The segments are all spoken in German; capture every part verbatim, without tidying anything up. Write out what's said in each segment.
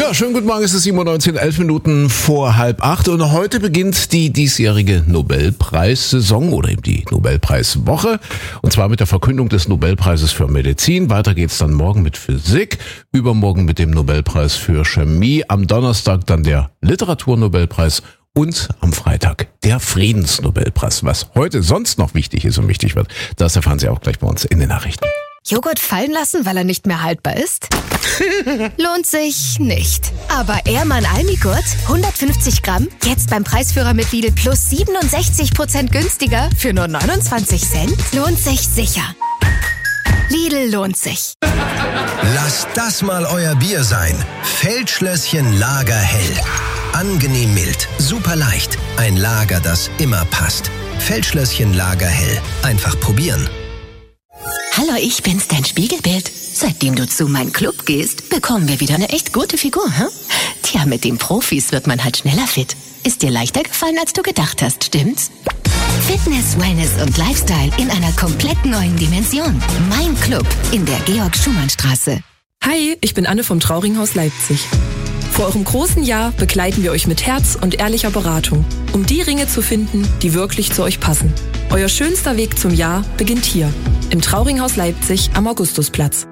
Ja, schönen guten Morgen, es ist sieben Uhr neunzehn, elf Minuten vor halb acht und heute beginnt die diesjährige Nobelpreissaison oder eben die Nobelpreiswoche und zwar mit der Verkündung des Nobelpreises für Medizin. Weiter geht's dann morgen mit Physik, übermorgen mit dem Nobelpreis für Chemie, am Donnerstag dann der Literaturnobelpreis und am Freitag der Friedensnobelpreis. Was heute sonst noch wichtig ist und wichtig wird, das erfahren Sie auch gleich bei uns in den Nachrichten. Joghurt fallen lassen, weil er nicht mehr haltbar ist? Lohnt sich nicht. Aber Ehrmann Almigurt, hundertfünfzig Gramm, jetzt beim Preisführer mit Lidl plus siebenundsechzig Prozent günstiger für nur neunundzwanzig Cent? Lohnt sich sicher. Lidl lohnt sich. Lasst das mal euer Bier sein. Feldschlösschen Lagerhell. Angenehm mild, super leicht. Ein Lager, das immer passt. Feldschlösschen Lagerhell. Einfach probieren. Hallo, ich bin's, dein Spiegelbild. Seitdem du zu meinem Club gehst, bekommen wir wieder eine echt gute Figur, hm? Tja, mit den Profis wird man halt schneller fit. Ist dir leichter gefallen, als du gedacht hast, stimmt's? Fitness, Wellness und Lifestyle in einer komplett neuen Dimension. Mein Club in der Georg-Schumann-Straße. Hi, ich bin Anne vom Trauringhaus Leipzig. Vor eurem großen Jahr begleiten wir euch mit Herz und ehrlicher Beratung, um die Ringe zu finden, die wirklich zu euch passen. Euer schönster Weg zum Jahr beginnt hier, im Trauringhaus Leipzig am Augustusplatz.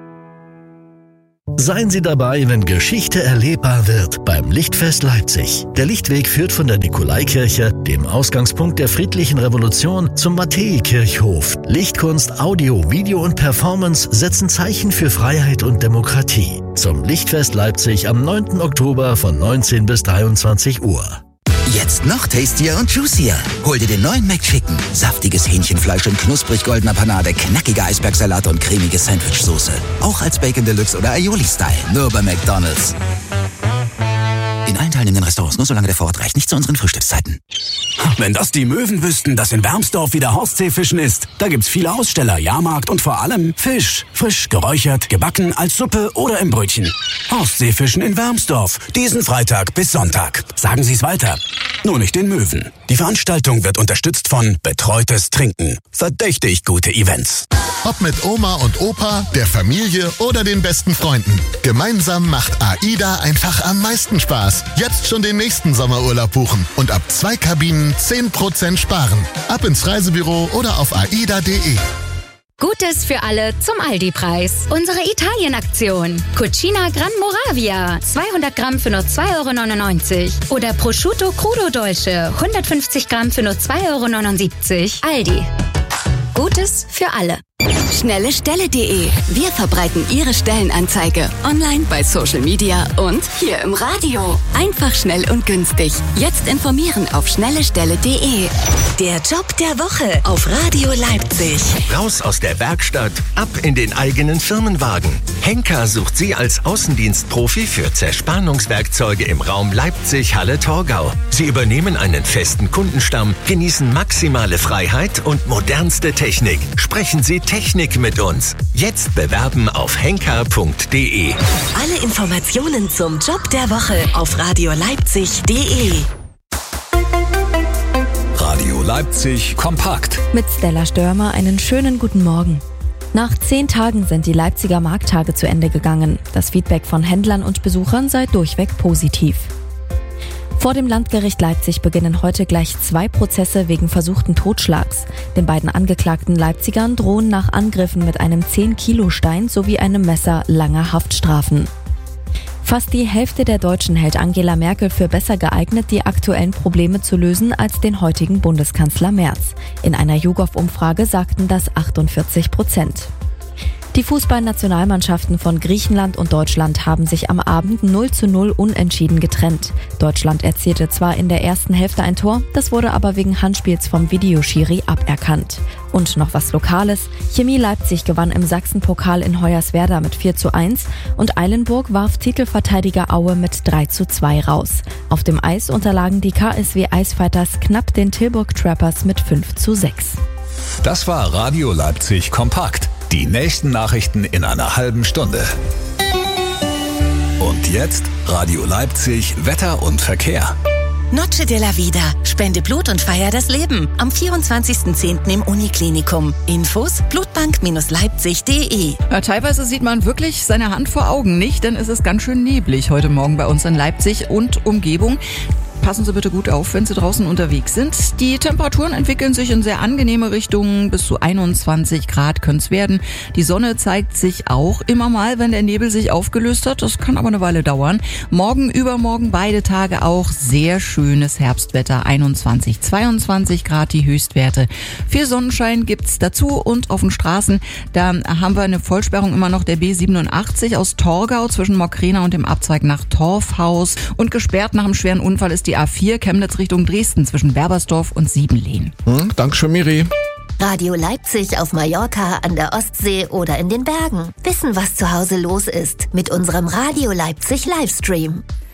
Seien Sie dabei, wenn Geschichte erlebbar wird beim Lichtfest Leipzig. Der Lichtweg führt von der Nikolaikirche, dem Ausgangspunkt der friedlichen Revolution, zum Matthäikirchhof. Lichtkunst, Audio, Video und Performance setzen Zeichen für Freiheit und Demokratie. Zum Lichtfest Leipzig am neunten Oktober von neunzehn bis dreiundzwanzig Uhr. Jetzt noch tastier und juicier. Hol dir den neuen McChicken. Saftiges Hähnchenfleisch in knusprig goldener Panade, knackiger Eisbergsalat und cremige Sandwichsoße. Auch als Bacon Deluxe oder Aioli-Style. Nur bei McDonald's. In allen teilnehmenden Restaurants, nur solange der Vorrat reicht, nicht zu unseren Frühstückszeiten. Wenn das die Möwen wüssten, dass in Wermsdorf wieder Horstseefischen ist. Da gibt's viele Aussteller, Jahrmarkt und vor allem Fisch. Frisch, geräuchert, gebacken, als Suppe oder im Brötchen. Horstseefischen in Wermsdorf. Diesen Freitag bis Sonntag. Sagen Sie's weiter. Nur nicht den Möwen. Die Veranstaltung wird unterstützt von Betreutes Trinken. Verdächtig gute Events. Ob mit Oma und Opa, der Familie oder den besten Freunden. Gemeinsam macht AIDA einfach am meisten Spaß. Jetzt schon den nächsten Sommerurlaub buchen und ab zwei Kabinen zehn Prozent sparen. Ab ins Reisebüro oder auf aida punkt de. Gutes für alle zum Aldi-Preis. Unsere Italien-Aktion. Cucina Gran Moravia. zweihundert Gramm für nur zwei Euro neunundneunzig. Oder Prosciutto Crudo Dolce. hundertfünfzig Gramm für nur zwei Euro neunundsiebzig. Aldi. Gutes für alle. Schnelle Stelle punkt de. Wir verbreiten Ihre Stellenanzeige online, bei Social Media und hier im Radio. Einfach, schnell und günstig. Jetzt informieren auf schnelle Stelle punkt de. Der Job der Woche auf Radio Leipzig. Raus aus der Werkstatt, ab in den eigenen Firmenwagen. Henker sucht Sie als Außendienstprofi für Zerspannungswerkzeuge im Raum Leipzig-Halle-Torgau. Sie übernehmen einen festen Kundenstamm, genießen maximale Freiheit und modernste Technik. Sprechen Sie Technik mit uns. Jetzt bewerben auf henker punkt de. Alle Informationen zum Job der Woche auf radio leipzig punkt de. Radio Leipzig kompakt. Mit Stella Störmer einen schönen guten Morgen. Nach zehn Tagen sind die Leipziger Markttage zu Ende gegangen. Das Feedback von Händlern und Besuchern sei durchweg positiv. Vor dem Landgericht Leipzig beginnen heute gleich zwei Prozesse wegen versuchten Totschlags. Den beiden angeklagten Leipzigern drohen nach Angriffen mit einem zehn Kilo Stein sowie einem Messer lange Haftstrafen. Fast die Hälfte der Deutschen hält Angela Merkel für besser geeignet, die aktuellen Probleme zu lösen, als den heutigen Bundeskanzler Merz. In einer YouGov-Umfrage sagten das achtundvierzig Prozent. Die Fußballnationalmannschaften von Griechenland und Deutschland haben sich am Abend null zu null unentschieden getrennt. Deutschland erzielte zwar in der ersten Hälfte ein Tor, das wurde aber wegen Handspiels vom Videoschiri aberkannt. Und noch was Lokales. Chemie Leipzig gewann im Sachsenpokal in Hoyerswerda mit vier zu eins und Eilenburg warf Titelverteidiger Aue mit drei zu zwei raus. Auf dem Eis unterlagen die K S W Eisfighters knapp den Tilburg Trappers mit fünf zu sechs. Das war Radio Leipzig kompakt. Die nächsten Nachrichten in einer halben Stunde. Und jetzt Radio Leipzig Wetter und Verkehr. Noche de la Vida. Spende Blut und feier das Leben. Am vierundzwanzigsten zehnten im Uniklinikum. Infos blutbank Leipzig punkt de. Ja, teilweise sieht man wirklich seine Hand vor Augen nicht, denn es ist ganz schön neblig heute Morgen bei uns in Leipzig und Umgebung. Passen Sie bitte gut auf, wenn Sie draußen unterwegs sind. Die Temperaturen entwickeln sich in sehr angenehme Richtungen. Bis zu einundzwanzig Grad können es werden. Die Sonne zeigt sich auch immer mal, wenn der Nebel sich aufgelöst hat. Das kann aber eine Weile dauern. Morgen, übermorgen, beide Tage auch sehr schönes Herbstwetter. einundzwanzig, zweiundzwanzig Grad die Höchstwerte. Viel Sonnenschein gibt's dazu und auf den Straßen, da haben wir eine Vollsperrung immer noch der B siebenundachtzig aus Torgau zwischen Mockrena und dem Abzweig nach Torfhaus. Und gesperrt nach einem schweren Unfall ist die A vier Chemnitz Richtung Dresden zwischen Berbersdorf und Siebenlehn. Hm, Dankeschön, Miri. Radio Leipzig auf Mallorca, an der Ostsee oder in den Bergen. Wissen, was zu Hause los ist mit unserem Radio Leipzig Livestream.